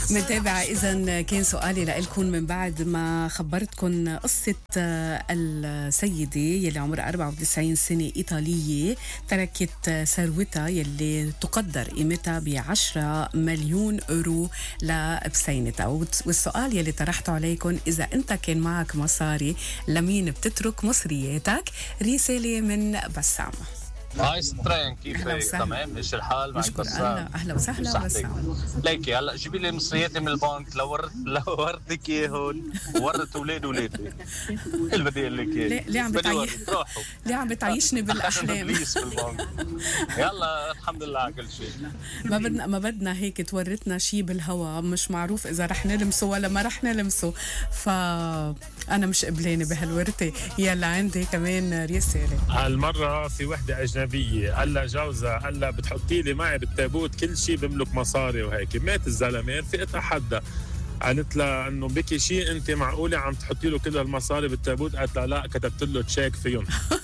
متابعة. إذن كان سؤالي لإلكم من بعد ما خبرتكم قصة السيدة يلي عمرها 94 سنة إيطالية تركت ثروتها يلي تقدر قيمتها ب10 مليون يورو لبسينتها. والسؤال يلي طرحته عليكم، إذا أنت كان معك مصاري لمين بتترك مصرياتك؟ رسالة من بسام. هاي سترين، كيفك؟ تمام، مش الحال معك بسام؟ أهلا وسهلا بسام. ليكي هلا جيبي لي مصرياتي من البنك، لو ورتك اياهم ورت اولادي اللي بدي اقول لك اياه. ليه عم بتعيشني بالاحلام؟ ابليس بالبنك. يلا الحمد لله على كل شيء. ما بدنا هيك تورتنا شيء بالهوا، مش معروف اذا رح نلمسه ولا ما رح نلمسه، فانا مش قبلانه بهالورثه. يلا عندي كمان رساله. هالمره في وحده اجنبيه قال لها جوزها، قال لها بتحطي لي معي بالتابوت كل شيء بملك مصاري وهيك. مات الزلمه، رفقتها حدا قالت لها انه بكي شيء انت معقوله عم تحطي له كل المصاري بالتابوت؟ قالت لها لا، كتبت له تشيك فيهم.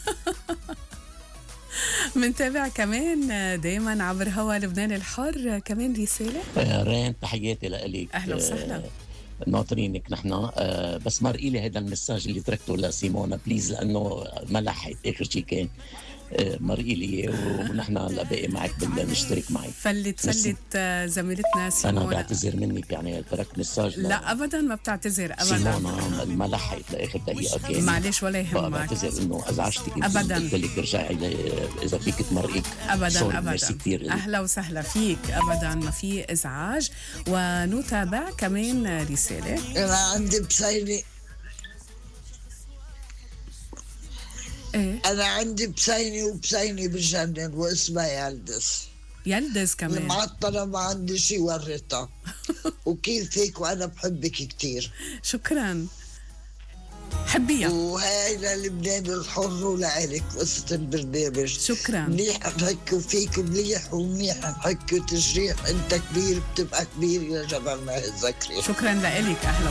منتابع كمان دايما عبر هوا لبنان الحر كمان رساله. رين، تحياتي لك. اهلا وسهلا. ناطرينك نحن. بس مرقي لي هذا المساج اللي تركته لسيمونا بليز، لانه ما لحقت اخر شيء كان. مرقي لي ونحن هلا باقي معك نشترك معي. فلت زميلتنا سيمونا. انا بعتذر منك، يعني تركت مساج. لا ابدا ما بتعتذر ابدا. سيمونا ما لحقت لاخر دقيقه كان. معلش ولا يهمك. بعتذر انه ازعجتك ابدا. قلت لك ارجعي اذا فيك تمرقيك. ابدا. اهلا وسهلا فيك. ابدا ما في ازعاج. ونتابع كمان رساله. انا عندي بسيني. ايه؟ أنا عندي وبسيني بجنن واسمها يلدز كمان. المعطلة ما عندي شي ورطها. وكيف هيك وأنا بحبك كتير. شكرا، حبيها. وهاي للبنان الحر ولعلك قصة البرنامج. شكرا. منيح نحكوا فيك مليح، ومنيح نحكوا تجريح. أنت كبير بتبقى كبير يا جبل ما هالذكري. شكرا لك. أهلا